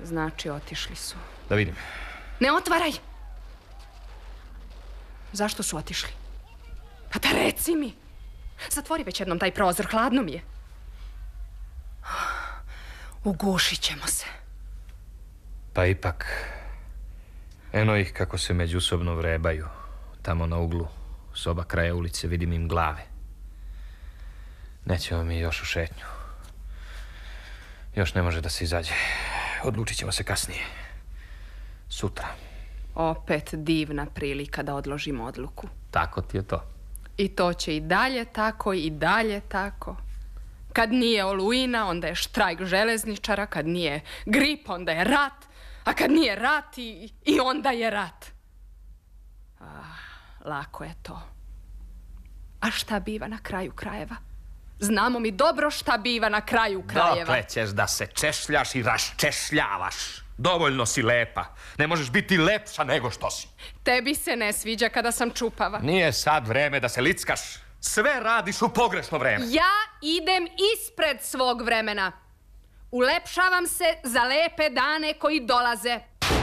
Znači, otišli su. Da vidim. Ne otvaraj! Zašto su otišli? Pa da reci mi. Zatvori već jednom taj prozor, hladno mi je. Ugušit ćemo se. Pa ipak, eno ih kako se međusobno vrebaju. Tamo na uglu soba kraja ulice, vidim im glave. Nećemo mi još u šetnju. Još ne može da se izađe. Odlučit ćemo se kasnije. Sutra. Opet divna prilika da odložimo odluku. Tako ti je to. I to će i dalje tako, i dalje tako. Kad nije Oluina, onda je štrajk železničara. Kad nije grip, onda je rat. A kad nije rat, i onda je rat. Lako je to. A šta biva na kraju krajeva? Znamo mi dobro šta biva na kraju krajeva. Dokle ćeš da se češljaš i raščešljavaš? Dovoljno si lepa. Ne možeš biti lepša nego što si. Tebi se ne sviđa kada sam čupava. Nije sad vreme da se lickaš. Sve radiš u pogrešno vreme. Ja idem ispred svog vremena. Ulepšavam se za lepe dane koji dolaze.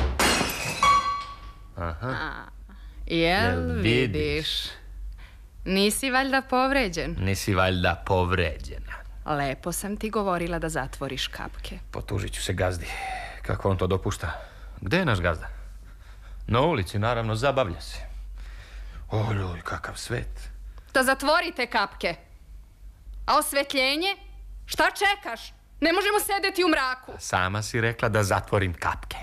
Aha. Jel vidiš? Nisi valjda povređen? Nisi valjda povređena. Lepo sam ti govorila da zatvoriš kapke. Potužit ću se gazdi. Kako on to dopušta? Gde je naš gazda? Na ulici, naravno, zabavlja se. Ojoj, kakav svet. Da zatvorite kapke. A osvetljenje? Šta čekaš? Ne možemo sedeti u mraku. Sama si rekla da zatvorim kapke.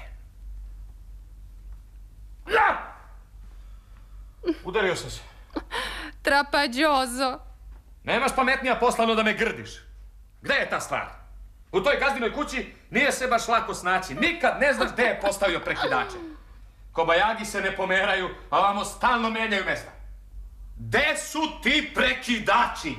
Ja! Udario sam se. Trapađozo. Nemaš pametnija poslano da me grdiš. Gde je ta stvar? U toj gazdinoj kući nije se baš lako snaći. Nikad ne znaš gde je postavio prekidače. Kobajagi se ne pomeraju, a ovamo stalno menjaju mesta. Gde su ti prekidači?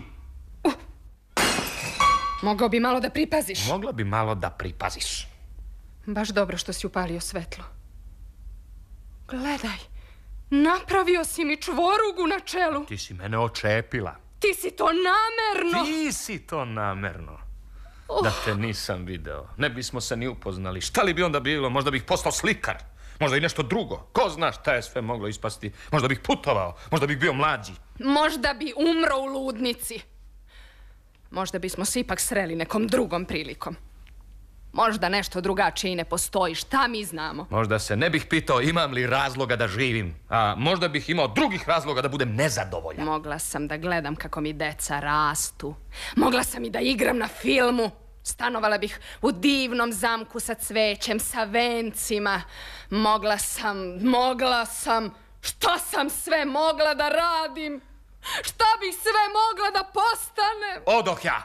Mogao bi malo da pripaziš. Mogla bi malo da pripaziš. Baš dobro što si upalio svetlo. Gledaj, napravio si mi čvorugu na čelu. Ti si mene očepila. Ti si to namerno. Ti si to namerno. Da te nisam video, ne bismo se ni upoznali. Šta li bi onda bilo? Možda bih postao slikar. Možda i nešto drugo. Ko zna šta je sve moglo ispasti. Možda bih putovao. Možda bih bio mlađi. Možda bi umro u ludnici. Možda bismo se ipak sreli nekom drugom prilikom. Možda nešto drugačije i ne postoji. Šta mi znamo? Možda se ne bih pitao imam li razloga da živim. A možda bih imao drugih razloga da budem nezadovoljan. Mogla sam da gledam kako mi deca rastu. Mogla sam i da igram na filmu. Stanovala bih u divnom zamku sa cvećem, sa vencima. Mogla sam. Šta sam sve mogla da radim? Šta bih sve mogla da postanem? Odoh ja!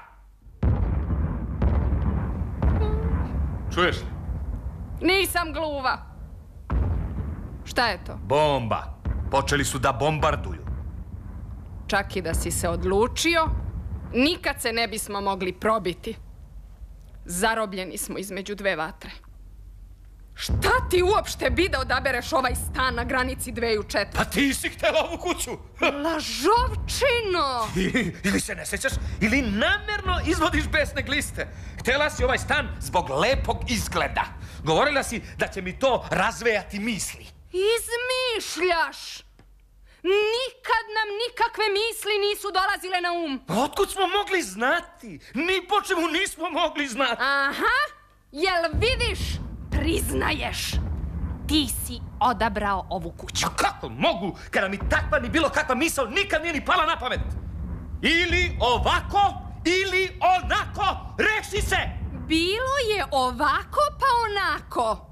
Čuješ li? Nisam gluva. Šta je to? Bomba. Počeli su da bombarduju. Čak i da si se odlučio, nikad se ne bismo mogli probiti. Zarobljeni smo između dve vatre. Šta ti uopšte bi da odabereš ovaj stan na granici dveju četvrti? Pa ti si htela ovu kuću. Lažovčino! Ili se ne sećaš, ili namerno izvodiš besne gliste. Htela si ovaj stan zbog lepog izgleda. Govorila si da će mi to razvejati misli. Izmišljaš! Nikad nam nikakve misli nisu dolazile na um. Otkud smo mogli znati? Ni po čemu nismo mogli znati. Aha, jel vidiš? Priznaješ. Ti si odabrao ovu kuću. A kako mogu, kada mi takva ni bilo kakva misao nikad nije ni pala na pamet? Ili ovako, ili onako. Reši se! Bilo je ovako pa onako.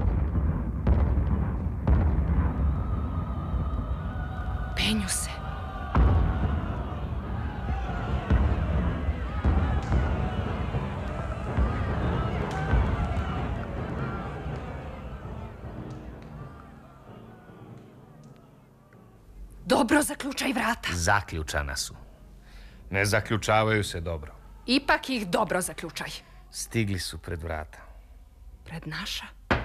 Penju se. Dobro zaključaj vrata. Zaključana su. Ne zaključavaju se dobro. Ipak ih dobro zaključaj. Stigli su pred vrata. Pred naša?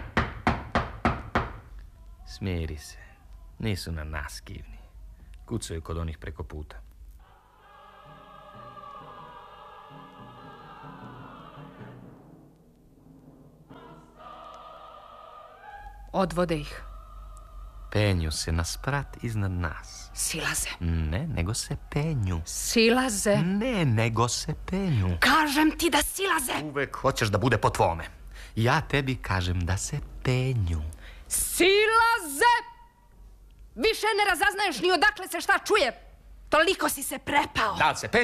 Smiri se. Nisu na nas kivni. Kucaju kod onih preko puta. Odvode ih. Penju se na sprat iznad nas. Silaze. Ne, nego se penju. Silaze. Ne, nego se penju. Kažem ti da silaze. Uvek hoćeš da bude po tvome. Ja tebi kažem da se penju. Silaze! Više ne razaznaješ ni odakle se šta čuje. Toliko si se prepao. Da li se penju?